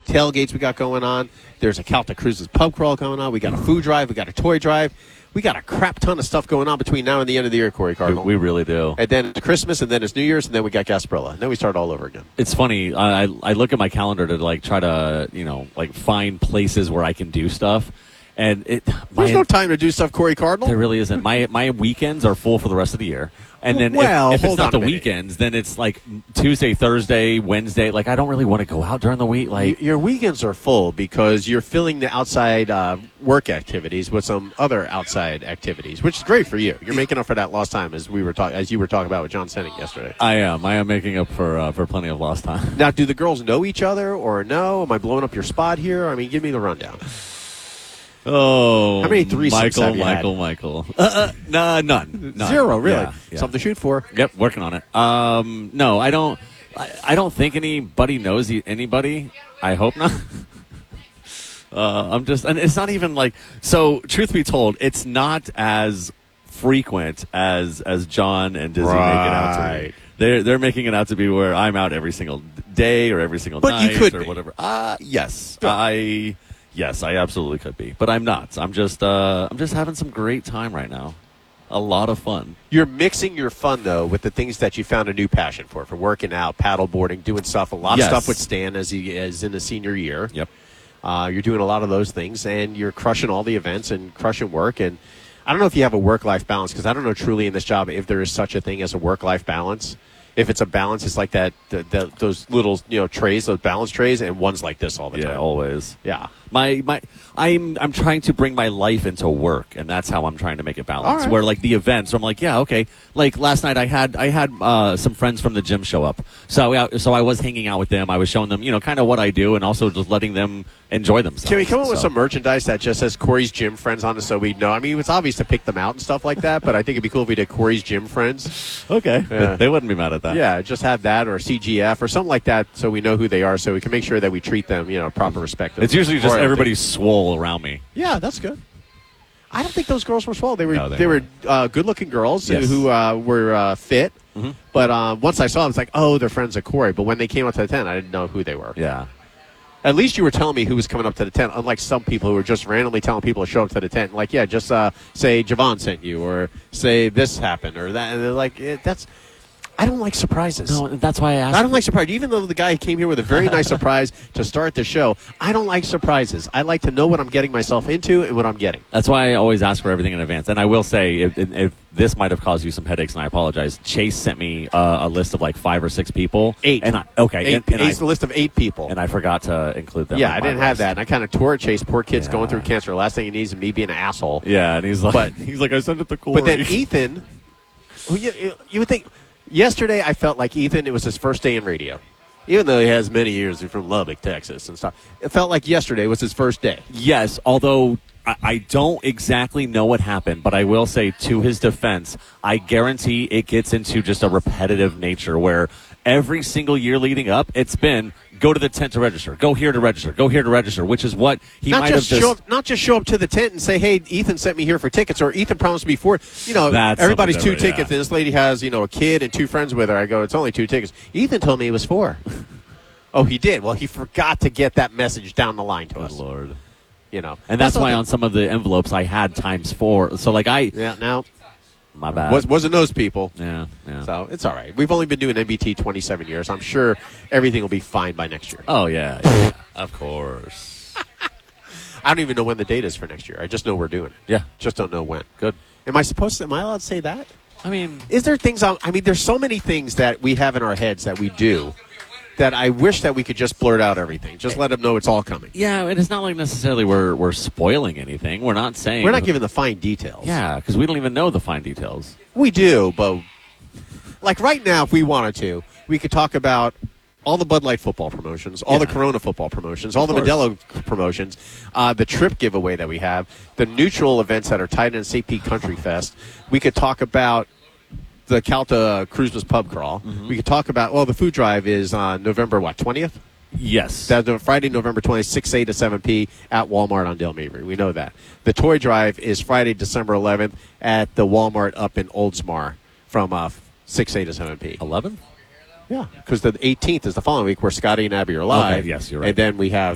tailgates we got going on. There's a Calta Cruises pub crawl going on. We got a food drive. We got a toy drive. We got a crap ton of stuff going on between now and the end of the year, Corey Cardinal. We really do. And then it's Christmas, and then it's New Year's, and then we got Gasparilla. And then we start all over again. It's funny. I look at my calendar to try to find places where I can do stuff, and there's no time to do stuff, Corey Cardinal. There really isn't. My weekends are full for the rest of the year. And then if it's not the weekends, then it's like Tuesday, Thursday, Wednesday. Like, I don't really want to go out during the week. Like, your weekends are full because you're filling the outside work activities with some other outside activities, which is great for you. You're making up for that lost time, as you were talking about with John Senning yesterday. I am making up for plenty of lost time. Now, do the girls know each other or no? Am I blowing up your spot here? I mean, give me the rundown. Oh, how many threesomes have you had? Michael. None. Zero, really. Yeah. Something to shoot for. Yep, working on it. No, I don't. I don't think anybody knows anybody. I hope not. And it's not even like. So, truth be told, it's not as frequent as John and Dizzy make it out to be. They're making it out to be where I'm out every single day or every single night or whatever. Yes, Yes, I absolutely could be, but I'm not. I'm just having some great time right now. A lot of fun. You're mixing your fun, though, with the things that you found a new passion for working out, paddleboarding, doing stuff, a lot of stuff with Stan as he is in the senior year. Yep. You're doing a lot of those things, and you're crushing all the events and crushing work. And I don't know if you have a work-life balance, because I don't know truly in this job if there is such a thing as a work-life balance. If it's a balance, it's like that those little trays, those balance trays, and one's like this all the time. Yeah, always. Yeah. I'm trying to bring my life into work, and that's how I'm trying to make it balance. Right. Where like the events, I'm like, yeah, okay. Like last night, I had some friends from the gym show up, so I was hanging out with them. I was showing them, kind of what I do, and also just letting them enjoy themselves. Can we come up with some merchandise that just says Corey's Gym Friends on it, so we know? I mean, it's obvious to pick them out and stuff like that, but I think it'd be cool if we did Corey's Gym Friends. Okay, they wouldn't be mad at that. Yeah, just have that or CGF or something like that, so we know who they are, so we can make sure that we treat them, proper respect. It's usually just everybody's swole around me. Yeah, that's good. I don't think those girls were swole. They were good-looking girls who were fit. Mm-hmm. But once I saw them, it's like, oh, they're friends of Corey. But when they came up to the tent, I didn't know who they were. Yeah. At least you were telling me who was coming up to the tent, unlike some people who were just randomly telling people to show up to the tent. Like, yeah, just say Javon sent you, or say this happened, or that. And they're like, I don't like surprises. No, that's why I asked. I don't like surprises. Even though the guy came here with a very nice surprise to start the show, I don't like surprises. I like to know what I'm getting myself into and what I'm getting. That's why I always ask for everything in advance. And I will say, if this might have caused you some headaches, and I apologize, Chase sent me a list of like 5 or 6 people. 8. It's a list of 8 people. And I forgot to include them. Yeah, I didn't have that. And I kind of tore it, Chase. Poor kid's going through cancer. Last thing he needs is me being an asshole. Yeah, and he's like, I sent it to Corey. But then Ethan, you would think... Yesterday, I felt like Ethan, it was his first day in radio. Even though he has many years from Lubbock, Texas and stuff. It felt like yesterday was his first day. Yes, although I don't exactly know what happened, but I will say to his defense, I guarantee it gets into just a repetitive nature where every single year leading up, it's been go to the tent to register, go here to register, which is what he might have just... Not just show up to the tent and say, hey, Ethan sent me here for tickets, or Ethan promised me 4. Everybody's 2 tickets, and this lady has, a kid and 2 friends with her. I go, it's only 2 tickets. Ethan told me it was 4. Oh, he did? Well, he forgot to get that message down the line to us. Good Lord. And that's why on some of the envelopes I had ×4. So, now... My bad. Wasn't those people. Yeah. So it's all right. We've only been doing NBT 27 years. I'm sure everything will be fine by next year. Oh, yeah. Of course. I don't even know when the date is for next year. I just know we're doing it. Yeah. Just don't know when. Good. Am I allowed to say that? I mean... Is there things... there's so many things that we have in our heads that we do that I wish that we could just blurt out everything. Just let them know it's all coming. Yeah, and it's not like necessarily we're spoiling anything. We're not saying... We're not giving the fine details. Yeah, because we don't even know the fine details. We do, but... Like right now, if we wanted to, we could talk about all the Bud Light football promotions, all the Corona football promotions, all the Modelo promotions, the trip giveaway that we have, the neutral events that are tied in St. Pete Country Fest. We could talk about the Calta Cruises Pub Crawl. Mm-hmm. We could talk about, the food drive is on November, 20th? Yes. That's Friday, November 20th, 6 a to 7 p. at Walmart on Dale Mabry. We know that. The toy drive is Friday, December 11th at the Walmart up in Oldsmar from 6 a to 7 p. 11th? Yeah, because the 18th is the following week where Scotty and Abby are live. Okay, yes, you're right. And then we have